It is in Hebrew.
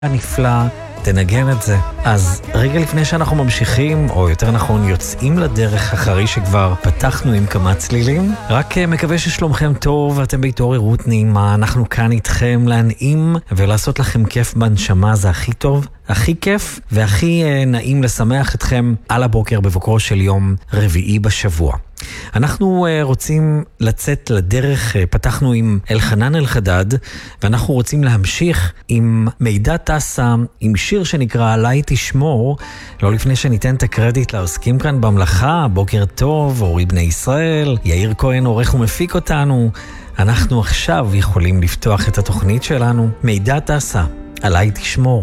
נפלא, תנגן את זה. אז רגע לפני שאנחנו ממשיכים, או יותר נכון יוצאים לדרך אחרי שכבר פתחנו עם כמה צלילים, רק מקווה ששלומכם טוב ואתם בהתעוררות נעימה. אנחנו כאן איתכם להנעים ולעשות לכם כיף בנשמה, זה הכי טוב, הכי כיף והכי נעים לשמח אתכם על הבוקר בבוקרו של יום רביעי בשבוע. אנחנו רוצים לצאת לדרך, פתחנו עם אלחנן אלחדד, ואנחנו רוצים להמשיך עם מידע טסה, עם שיר שנקרא עליי תשמור. לא לפני שניתן את הקרדיט לעוסקים כאן במלאכה, בוקר טוב, אורי בני ישראל, יאיר כהן עורך ומפיק אותנו. אנחנו עכשיו יכולים לפתוח את התוכנית שלנו, מידע טסה, עליי תשמור.